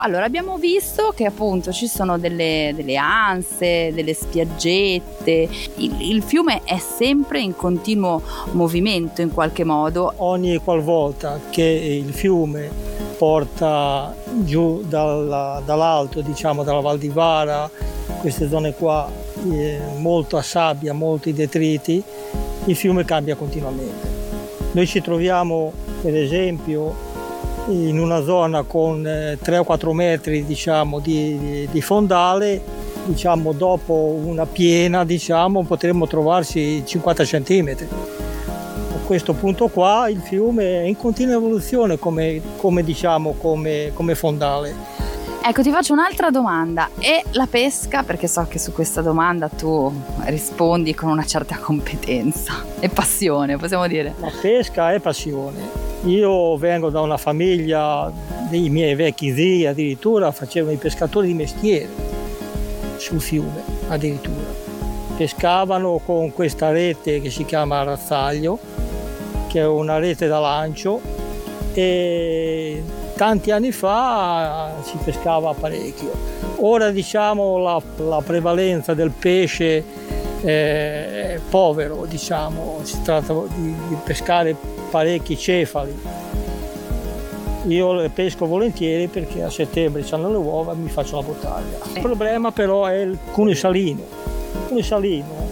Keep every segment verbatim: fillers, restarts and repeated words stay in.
Allora, abbiamo visto che appunto ci sono delle, delle anse, delle spiaggette, il, il fiume è sempre in continuo movimento in qualche modo. Ogni qualvolta che il fiume porta giù dalla, dall'alto, diciamo dalla Val di Vara, queste zone qua, eh, molta sabbia, molti detriti, il fiume cambia continuamente. Noi ci troviamo per esempio in una zona con eh, tre o quattro metri diciamo, di, di, di fondale, diciamo, dopo una piena diciamo, potremmo trovarci cinquanta centimetri. A questo punto qua il fiume è in continua evoluzione come, come, diciamo, come, come fondale. Ecco, ti faccio un'altra domanda. E la pesca? Perché so che su questa domanda tu rispondi con una certa competenza e passione, possiamo dire. La pesca è passione. Io vengo da una famiglia, dei miei vecchi zii addirittura facevano i pescatori di mestiere sul fiume, addirittura. Pescavano con questa rete che si chiama razzaglio, che è una rete da lancio, e tanti anni fa si pescava parecchio. Ora diciamo la, la prevalenza del pesce è povero, diciamo, si tratta di, di pescare parecchi cefali. Io le pesco volentieri perché a settembre c'hanno le uova e mi faccio la bottiglia. Il problema però è il cuneo salino. Il cuneo salino,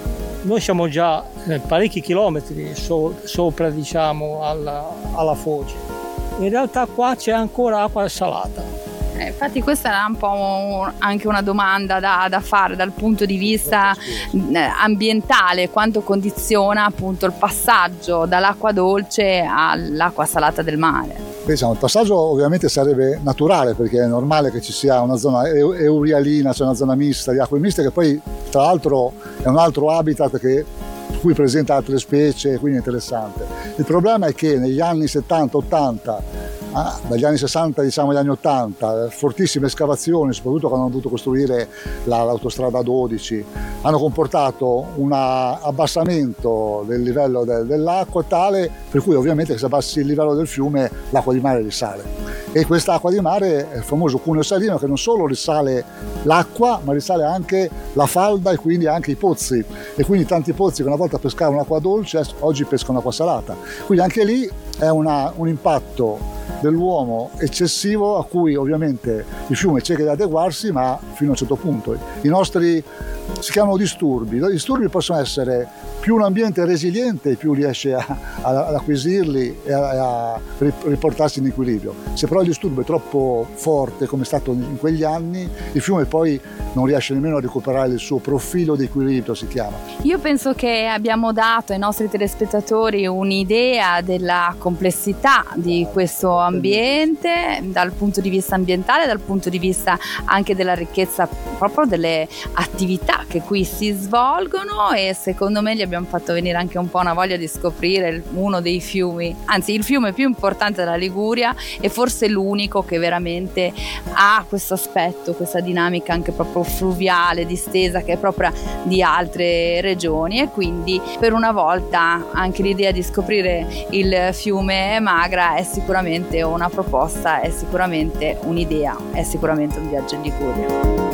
noi siamo già parecchi chilometri so, sopra diciamo alla, alla foce. In realtà qua c'è ancora acqua salata. Eh, infatti questa era un po' un, anche una domanda da, da fare dal punto di vista eh, ambientale, quanto condiziona appunto il passaggio dall'acqua dolce all'acqua salata del mare. Diciamo, il passaggio ovviamente sarebbe naturale perché è normale che ci sia una zona eurialina, cioè una zona mista di acque miste che poi tra l'altro è un altro habitat che cui presenta altre specie, quindi è interessante. Il problema è che negli anni settanta ottanta, ah, dagli anni sessanta diciamo agli anni ottanta, fortissime escavazioni, soprattutto quando hanno dovuto costruire la, l'autostrada dodici, hanno comportato un abbassamento del livello de, dell'acqua tale per cui ovviamente se abbassi il livello del fiume l'acqua di mare risale. E quest'acqua di mare è il famoso cuneo salino che non solo risale l'acqua ma risale anche la falda e quindi anche i pozzi, e quindi tanti pozzi che una volta pescavano acqua dolce oggi pescano acqua salata, quindi anche lì è una, un impatto dell'uomo eccessivo a cui ovviamente il fiume cerca di adeguarsi ma fino a un certo punto. I nostri si chiamano disturbi, i disturbi possono essere più un ambiente resiliente più riesce a, a, ad acquisirli e a, a riportarsi in equilibrio. Se però il disturbo è troppo forte come è stato in quegli anni, il fiume poi non riesce nemmeno a recuperare il suo profilo di equilibrio, si chiama. Io penso che abbiamo dato ai nostri telespettatori un'idea della complessità di questo ambiente dal punto di vista ambientale, dal punto di vista anche della ricchezza proprio delle attività che qui si svolgono, e secondo me gli abbiamo fatto venire anche un po' una voglia di scoprire uno dei fiumi, anzi il fiume più importante della Liguria e forse l'unico che veramente ha questo aspetto, questa dinamica anche proprio fluviale, distesa, che è propria di altre regioni, e quindi per una volta anche l'idea di scoprire il fiume Magra è sicuramente una proposta, è sicuramente un'idea, è sicuramente un viaggio in Liguria.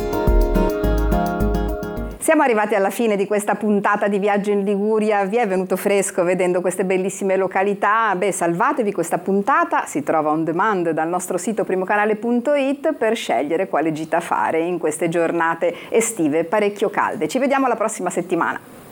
Siamo arrivati alla fine di questa puntata di Viaggio in Liguria. Vi è venuto fresco vedendo queste bellissime località? Beh, salvatevi questa puntata, si trova on demand dal nostro sito primocanale punto it per scegliere quale gita fare in queste giornate estive parecchio calde. Ci vediamo la prossima settimana.